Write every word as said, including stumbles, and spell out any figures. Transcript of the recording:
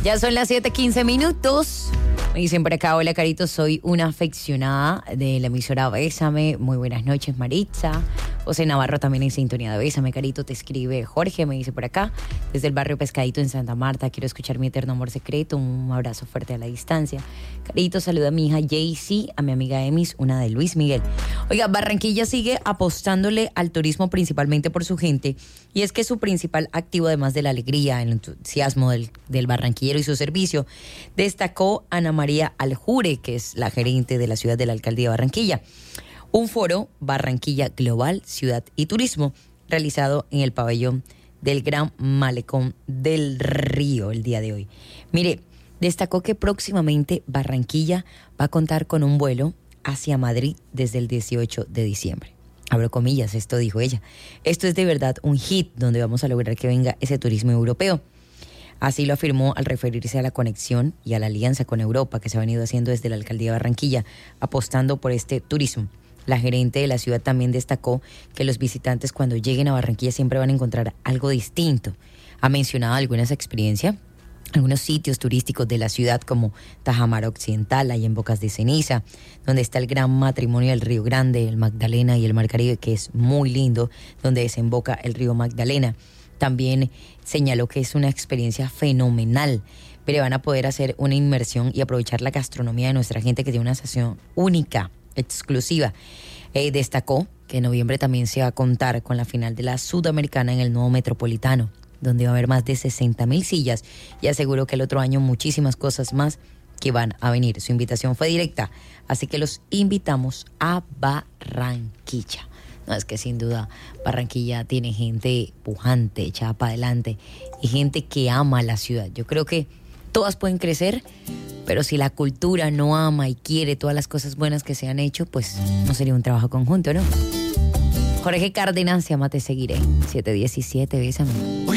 Ya son las siete quince minutos. Me dicen por acá, hola Carito, soy una afeccionada de la emisora Bésame. Muy buenas noches, Maritza. José Navarro también en sintonía de Bésame. Carito, te escribe Jorge, me dice por acá, desde el barrio Pescadito en Santa Marta. Quiero escuchar Mi Eterno Amor Secreto. Un abrazo fuerte a la distancia. Carito, saluda a mi hija Jaycee, a mi amiga Emis, una de Luis Miguel. Oiga, Barranquilla sigue apostándole al turismo principalmente por su gente. Y es que su principal activo, además de la alegría, el entusiasmo del, del barranquillero y su servicio, destacó Ana María Aljure, que es la gerente de la ciudad de la alcaldía de Barranquilla. Un foro Barranquilla Global, Ciudad y Turismo, realizado en el pabellón del Gran Malecón del Río el día de hoy. Mire, destacó que próximamente Barranquilla va a contar con un vuelo hacia Madrid desde el dieciocho de diciembre. Abro comillas, esto dijo ella. Esto es de verdad un hit donde vamos a lograr que venga ese turismo europeo. Así lo afirmó al referirse a la conexión y a la alianza con Europa que se ha venido haciendo desde la alcaldía de Barranquilla, apostando por este turismo. La gerente de la ciudad también destacó que los visitantes cuando lleguen a Barranquilla siempre van a encontrar algo distinto. Ha mencionado algunas experiencias, algunos sitios turísticos de la ciudad como Tajamar Occidental, ahí en Bocas de Ceniza, donde está el gran matrimonio del Río Grande, el Magdalena y el Mar Caribe, que es muy lindo, donde desemboca el río Magdalena. También señaló que es una experiencia fenomenal, pero van a poder hacer una inmersión y aprovechar la gastronomía de nuestra gente, que tiene una sensación única, exclusiva. Eh, destacó que en noviembre también se va a contar con la final de la Sudamericana en el nuevo Metropolitano, donde va a haber más de sesenta mil sillas, y aseguró que el otro año muchísimas cosas más que van a venir. Su invitación fue directa, así que los invitamos a Barranquilla. No, es que sin duda Barranquilla tiene gente pujante, echada para adelante, y gente que ama la ciudad. Yo creo que todas pueden crecer, pero si la cultura no ama y quiere todas las cosas buenas que se han hecho, pues no sería un trabajo conjunto, ¿no? Jorge Cárdenas, se llama Te Seguiré. siete diecisiete, bésame.